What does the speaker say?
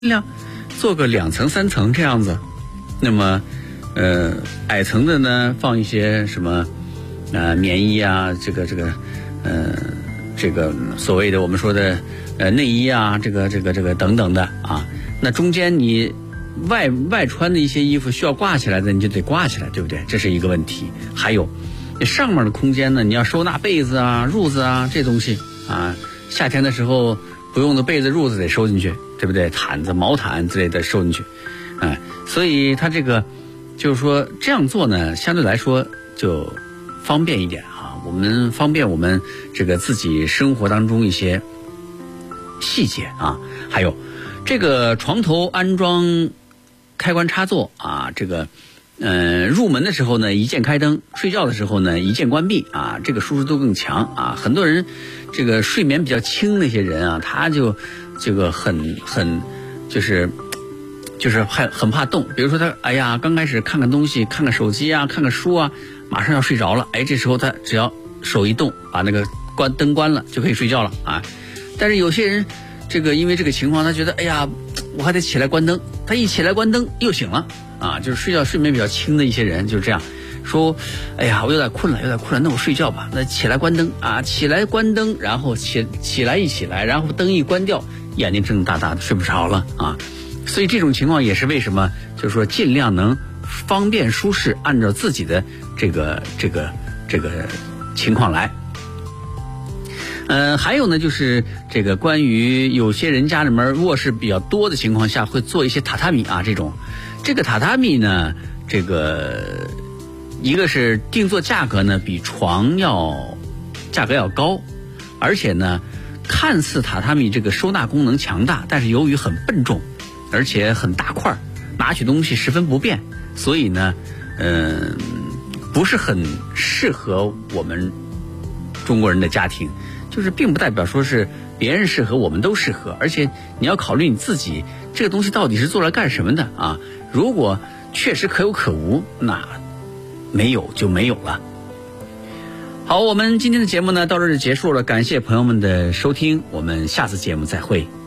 量做个2层3层这样子。那么矮层的呢放一些什么棉衣啊，这个所谓的我们说的内衣啊，这个等等的啊。那中间你外穿的一些衣服需要挂起来的，你就得挂起来，对不对？这是一个问题。还有上面的空间呢，你要收纳被子啊、褥子啊这东西啊，夏天的时候不用的被子、褥子得收进去，对不对？毯子、毛毯之类的收进去，所以它这个就是说这样做呢，相对来说就方便一点啊。我们方便我们这个自己生活当中一些细节啊。还有这个床头安装开关插座啊，这个入门的时候呢一键开灯，睡觉的时候呢一键关闭啊，这个舒适度更强啊。很多人这个睡眠比较轻那些人啊，他就这个很就是很怕动。比如说他刚开始看看东西，看看手机啊，看看书啊，马上要睡着了，这时候他只要手一动，把那个灯关了就可以睡觉了啊。但是有些人这个因为这个情况，他觉得我还得起来关灯，他一起来关灯又醒了啊。就是睡眠比较轻的一些人就是这样说，我有点困了，那我睡觉吧。那起来关灯啊，起来关灯，然后起来，然后灯一关掉，眼睛睁大大的睡不着了啊。所以这种情况也是为什么就是说尽量能方便舒适，按照自己的这个情况来。还有呢，就是这个关于有些人家里面卧室比较多的情况下，会做一些榻榻米啊，这个榻榻米呢，这个一个是定做价格呢比床价格要高，而且呢，看似榻榻米这个收纳功能强大，但是由于很笨重，而且很大块，拿取东西十分不便，所以呢，不是很适合我们中国人的家庭。就是并不代表说是别人适合我们都适合，而且你要考虑你自己这个东西到底是做来干什么的啊。如果确实可有可无，那没有就没有了。好，我们今天的节目呢到这儿就结束了，感谢朋友们的收听，我们下次节目再会。